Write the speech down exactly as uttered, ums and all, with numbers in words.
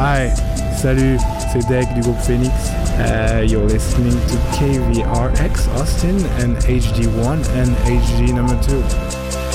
Hi, salut, c'est Deg du groupe Phoenix. Uh, you're listening to K V R X Austin and H D one and H D number two.